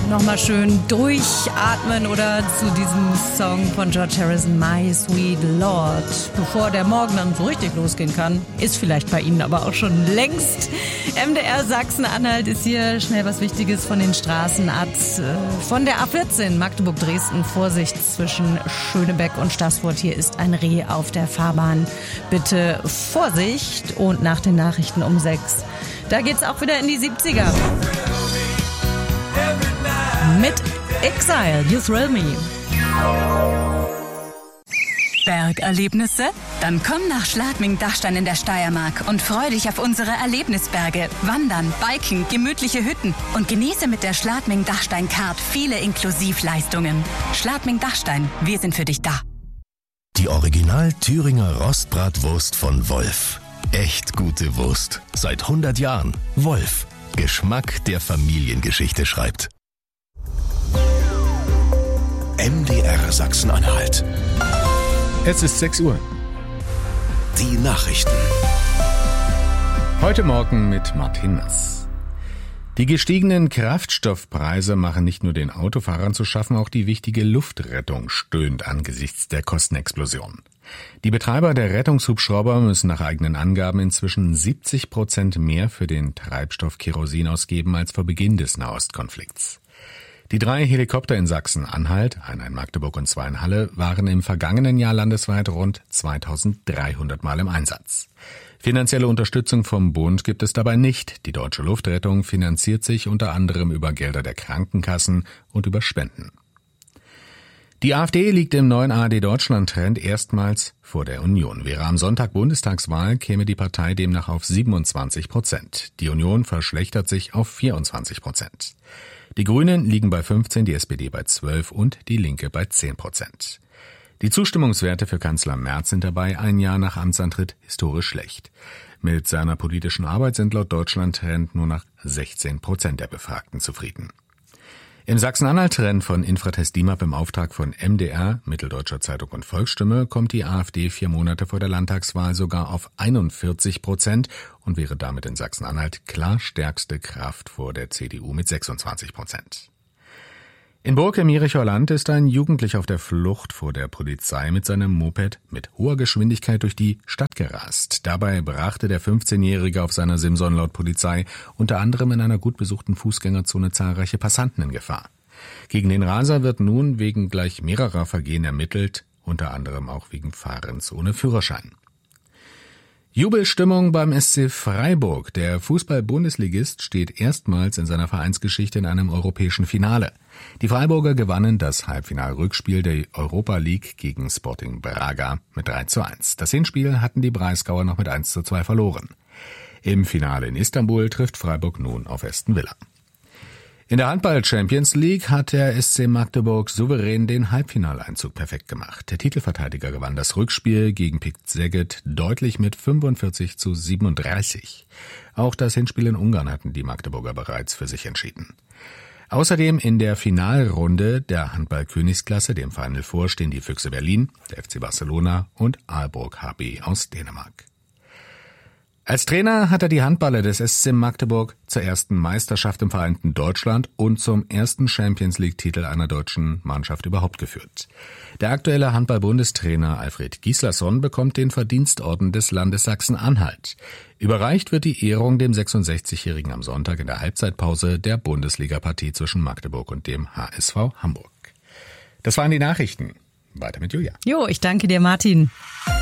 Nochmal schön durchatmen oder zu diesem Song von George Harrison, My Sweet Lord. Bevor der Morgen dann so richtig losgehen kann, ist vielleicht bei Ihnen aber auch schon längst. MDR Sachsen-Anhalt ist hier schnell was Wichtiges von den Straßen von der A14 Magdeburg-Dresden. Vorsicht zwischen Schönebeck und Staßfurt. Hier ist ein Reh auf der Fahrbahn. Bitte Vorsicht. Und nach den Nachrichten um 6, da geht's auch wieder in die 70er. Mit Exile, You Thrill Me. Bergerlebnisse? Dann komm nach Schladming-Dachstein in der Steiermark und freu dich auf unsere Erlebnisberge. Wandern, Biken, gemütliche Hütten und genieße mit der Schladming-Dachstein-Card viele Inklusivleistungen. Schladming-Dachstein, wir sind für dich da. Die Original Thüringer Rostbratwurst von Wolf. Echt gute Wurst. Seit 100 Jahren. Wolf. Geschmack, der Familiengeschichte schreibt. MDR Sachsen-Anhalt. Es ist 6 Uhr. Die Nachrichten. Heute Morgen mit Martin Nass. Die gestiegenen Kraftstoffpreise machen nicht nur den Autofahrern zu schaffen, auch die wichtige Luftrettung stöhnt angesichts der Kostenexplosion. Die Betreiber der Rettungshubschrauber müssen nach eigenen Angaben inzwischen 70% mehr für den Treibstoff Kerosin ausgeben als vor Beginn des Nahostkonflikts. Die 3 Helikopter in Sachsen-Anhalt, einer in Magdeburg und 2 in Halle, waren im vergangenen Jahr landesweit rund 2300 Mal im Einsatz. Finanzielle Unterstützung vom Bund gibt es dabei nicht. Die Deutsche Luftrettung finanziert sich unter anderem über Gelder der Krankenkassen und über Spenden. Die AfD liegt im neuen ARD-Deutschland-Trend erstmals vor der Union. Wäre am Sonntag Bundestagswahl, käme die Partei demnach auf 27%. Die Union verschlechtert sich auf 24%. Die Grünen liegen bei 15%, die SPD bei 12% und die Linke bei 10%. Die Zustimmungswerte für Kanzler Merz sind dabei ein Jahr nach Amtsantritt historisch schlecht. Mit seiner politischen Arbeit sind laut Deutschland-Trend nur noch 16% der Befragten zufrieden. Im Sachsen-Anhalt-Trend von Infratest DIMAP im Auftrag von MDR, Mitteldeutscher Zeitung und Volksstimme kommt die AfD 4 Monate vor der Landtagswahl sogar auf 41% und wäre damit in Sachsen-Anhalt klar stärkste Kraft vor der CDU mit 26%. In Burg im Jerichoer Land ist ein Jugendlicher auf der Flucht vor der Polizei mit seinem Moped mit hoher Geschwindigkeit durch die Stadt gerast. Dabei brachte der 15-Jährige auf seiner Simson laut Polizei unter anderem in einer gut besuchten Fußgängerzone zahlreiche Passanten in Gefahr. Gegen den Raser wird nun wegen gleich mehrerer Vergehen ermittelt, unter anderem auch wegen Fahrens ohne Führerschein. Jubelstimmung beim SC Freiburg. Der Fußball-Bundesligist steht erstmals in seiner Vereinsgeschichte in einem europäischen Finale. Die Freiburger gewannen das Halbfinal-Rückspiel der Europa League gegen Sporting Braga mit 3:1. Das Hinspiel hatten die Breisgauer noch mit 1:2 verloren. Im Finale in Istanbul trifft Freiburg nun auf Aston Villa. In der Handball-Champions League hat der SC Magdeburg souverän den Halbfinaleinzug perfekt gemacht. Der Titelverteidiger gewann das Rückspiel gegen Pick Szeged deutlich mit 45:37. Auch das Hinspiel in Ungarn hatten die Magdeburger bereits für sich entschieden. Außerdem in der Finalrunde der Handball-Königsklasse, dem Final Four, stehen die Füchse Berlin, der FC Barcelona und Aalborg HB aus Dänemark. Als Trainer hat er die Handballer des SC Magdeburg zur ersten Meisterschaft im vereinten Deutschland und zum ersten Champions-League-Titel einer deutschen Mannschaft überhaupt geführt. Der aktuelle Handball-Bundestrainer Alfred Gislason bekommt den Verdienstorden des Landes Sachsen-Anhalt. Überreicht wird die Ehrung dem 66-Jährigen am Sonntag in der Halbzeitpause der Bundesliga-Partie zwischen Magdeburg und dem HSV Hamburg. Das waren die Nachrichten. Weiter mit Julia. Jo, ich danke dir, Martin.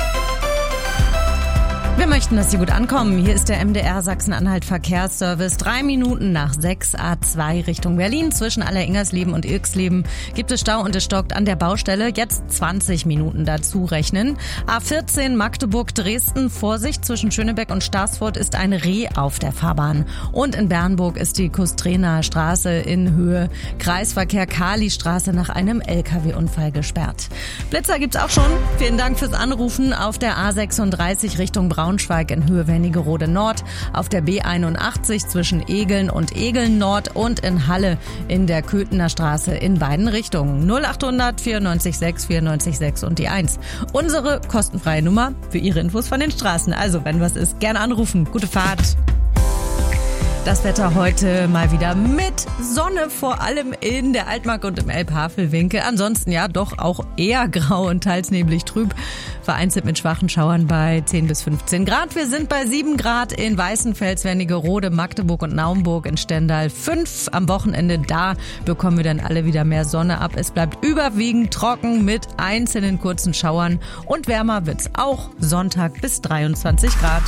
Wir möchten, dass Sie gut ankommen. Hier ist der MDR Sachsen-Anhalt Verkehrsservice. 3 Minuten nach 6 A2 Richtung Berlin. Zwischen Aller-Ingersleben und Ilksleben gibt es Stau und es stockt an der Baustelle. Jetzt 20 Minuten dazu rechnen. A14 Magdeburg-Dresden. Vorsicht, zwischen Schönebeck und Staßfurt ist ein Reh auf der Fahrbahn. Und in Bernburg ist die Kustrener Straße in Höhe Kreisverkehr Kali-Straße nach einem LKW-Unfall gesperrt. Blitzer gibt's auch schon. Vielen Dank fürs Anrufen auf der A36 Richtung Braunschweig in Höhe Wernigerode Nord, auf der B81 zwischen Egeln und Egeln Nord und in Halle in der Köthener Straße in beiden Richtungen. 0800 94 6 94 6 und die 1. Unsere kostenfreie Nummer für Ihre Infos von den Straßen. Also, wenn was ist, gerne anrufen. Gute Fahrt. Das Wetter heute mal wieder mit Sonne, vor allem in der Altmark und im Elbhavelwinkel. Ansonsten ja doch auch eher grau und teils neblig trüb. Vereinzelt mit schwachen Schauern bei 10 bis 15 Grad. Wir sind bei 7 Grad in Weißenfels, Wernigerode, Magdeburg und Naumburg, in Stendal 5. Am Wochenende, da bekommen wir dann alle wieder mehr Sonne ab. Es bleibt überwiegend trocken mit einzelnen kurzen Schauern. Und wärmer wird's auch Sonntag bis 23 Grad.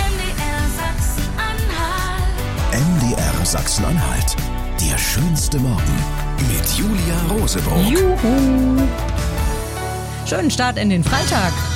MDR Sachsen-Anhalt. Der schönste Morgen mit Julia Rosebrot. Juhu! Schönen Start in den Freitag.